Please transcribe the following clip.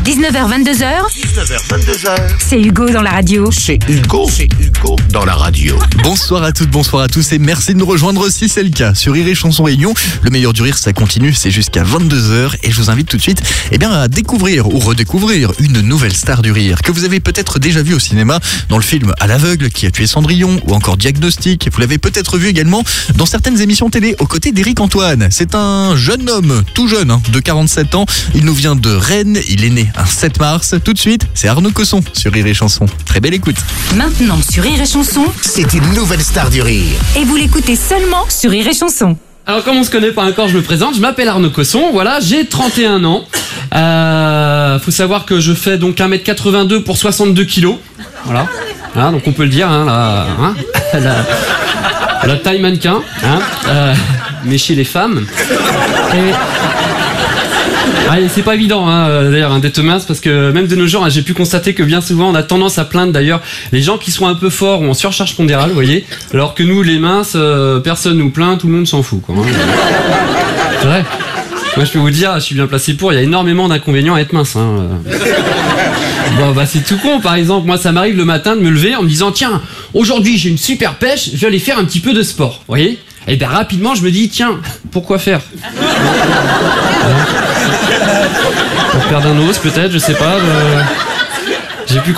19h22h. 19h22h. C'est Hugo dans la radio. C'est Hugo dans la radio. Bonsoir à toutes, bonsoir à tous et merci de nous rejoindre si c'est le cas sur Rire et Chanson Réunion. Le meilleur du rire, ça continue, c'est jusqu'à 22h et je vous invite tout de suite à découvrir ou redécouvrir une nouvelle star du rire que vous avez peut-être déjà vu au cinéma dans le film À l'aveugle qui a tué Cendrillon ou encore Diagnostic. Vous l'avez peut-être vu également dans certaines émissions télé aux côtés d'Éric Antoine. C'est un jeune homme, tout jeune, de 47 ans. Il nous vient de Rennes, il est né un 7 mars. Tout de suite, c'est Arnaud Cosson sur Rire et Chanson. Très belle écoute. Maintenant sur Rire et Chanson. C'est une nouvelle star du rire. Et vous l'écoutez seulement sur Rire et Chanson. Alors comme on se connaît pas encore, je me présente, je m'appelle Arnaud Cosson, voilà, j'ai 31 ans. Faut savoir que je fais donc 1m82 pour 62 kilos. Voilà. Donc on peut le dire, la taille mannequin, mais chez les femmes. Et c'est pas évident d'ailleurs d'être mince, parce que même de nos jours j'ai pu constater que bien souvent on a tendance à plaindre d'ailleurs les gens qui sont un peu forts ou en surcharge pondérale, vous voyez, alors que nous les minces, personne nous plaint, tout le monde s'en fout quoi. C'est vrai. Moi je peux vous dire, je suis bien placé pour, il y a énormément d'inconvénients à être mince. C'est tout con, par exemple, moi ça m'arrive le matin de me lever en me disant tiens, aujourd'hui j'ai une super pêche, je vais aller faire un petit peu de sport, vous voyez. Et bien rapidement je me dis tiens, pourquoi faire pour perdre un os peut-être, je sais pas.